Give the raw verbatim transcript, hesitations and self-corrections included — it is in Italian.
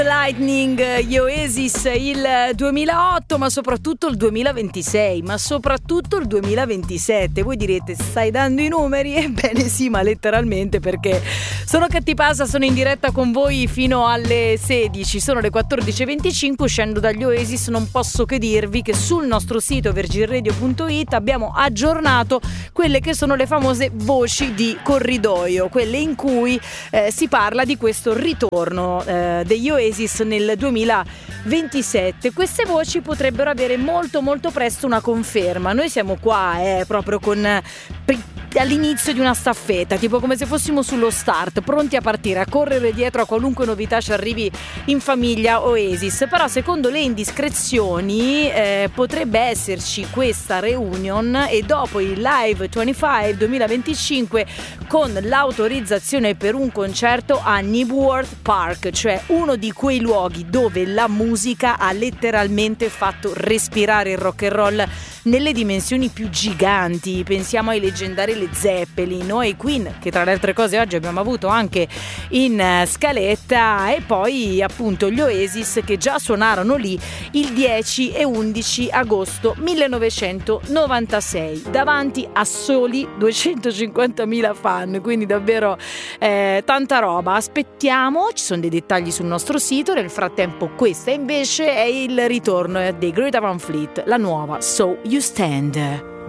Lightning, gli Oasis, il duemilaotto, ma soprattutto il duemilaventisei, ma soprattutto il duemilaventisette. Voi direte, stai dando i numeri? Ebbene sì, ma letteralmente, perché sono Cattipasa, sono in diretta con voi fino alle sedici, sono le quattordici e venticinque, uscendo dagli Oasis non posso che dirvi che sul nostro sito virgin radio punto it abbiamo aggiornato quelle che sono le famose voci di corridoio, quelle in cui eh, si parla di questo ritorno eh, degli Oasis nel duemilaventisette. Queste voci potrebbero avere molto molto presto una conferma. Noi siamo qua eh, proprio con all'inizio di una staffetta, tipo come se fossimo sullo start, pronti a partire, a correre dietro a qualunque novità ci arrivi in famiglia Oasis. Però secondo le indiscrezioni eh, potrebbe esserci questa reunion, e dopo il Live venticinque duemilaventicinque con l'autorizzazione per un concerto a Knebworth Park, cioè uno di quei luoghi dove la musica ha letteralmente fatto respirare il rock and roll nelle dimensioni più giganti. Pensiamo ai leggendari Led Zeppelin o ai Queen, che tra le altre cose oggi abbiamo avuto anche in scaletta, e poi appunto gli Oasis che già suonarono lì il dieci e undici agosto millenovecentonovantasei davanti a soli duecentocinquantamila fan, quindi davvero eh, tanta roba. Aspettiamo, ci sono dei dettagli sul nostro sito. Nel frattempo questa invece è il ritorno dei Greta Van Fleet, la nuova So You Stand.